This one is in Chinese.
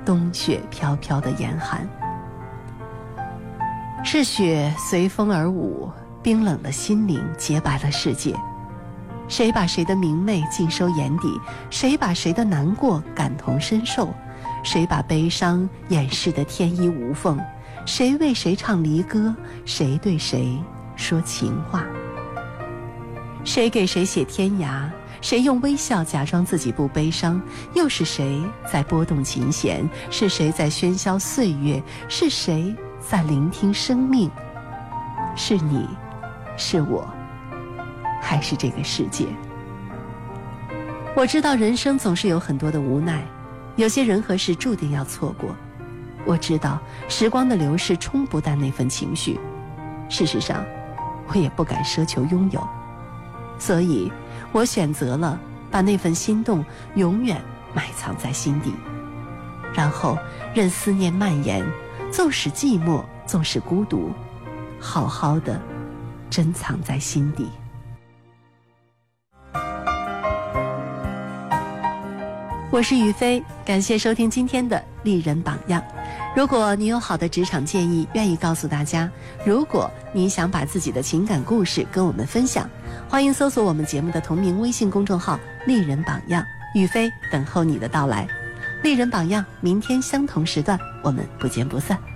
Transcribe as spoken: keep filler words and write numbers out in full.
冬雪飘飘的严寒。是雪随风而舞，冰冷的心灵洁白了世界。谁把谁的明媚尽收眼底？谁把谁的难过感同身受？谁把悲伤掩饰得天衣无缝？谁为谁唱离歌？谁对谁说情话？谁给谁写天涯？谁用微笑假装自己不悲伤？又是谁在拨动琴弦？是谁在喧嚣岁月？是谁在聆听生命？是你，是我，还是这个世界？我知道人生总是有很多的无奈，有些人和事注定要错过。我知道时光的流逝冲不淡那份情绪，事实上我也不敢奢求拥有，所以我选择了把那份心动永远埋藏在心底，然后任思念蔓延，纵使寂寞，纵使孤独，好好的珍藏在心底。我是雨飞，感谢收听今天的丽人榜样。如果你有好的职场建议愿意告诉大家，如果你想把自己的情感故事跟我们分享，欢迎搜索我们节目的同名微信公众号丽人榜样，雨飞等候你的到来。丽人榜样，明天相同时段我们不见不散。